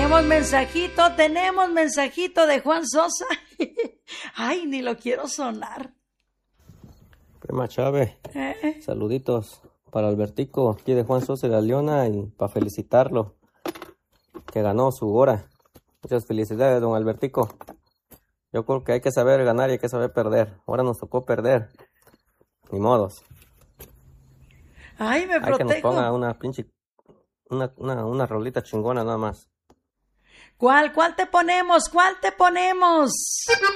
Tenemos mensajito de Juan Sosa. Ay, ni lo quiero sonar. Prima Chávez, saluditos para Albertico, aquí de Juan Sosa de la Leona, y para felicitarlo, que ganó su hora. Muchas felicidades, don Albertico. Yo creo que hay que saber ganar y hay que saber perder. Ahora nos tocó perder. Ni modos. Ay, me hay protejo. que nos ponga una pinche, una rolita chingona nada más. ¿Cuál te ponemos? ¿Cuál te ponemos?